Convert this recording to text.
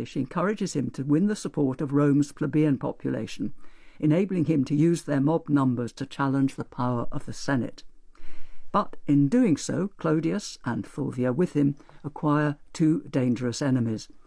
Secondly, she encourages him to win the support of Rome's plebeian population, enabling him to use their mob numbers to challenge the power of the Senate. But in doing so, Clodius, and Fulvia with him, acquire two dangerous enemies.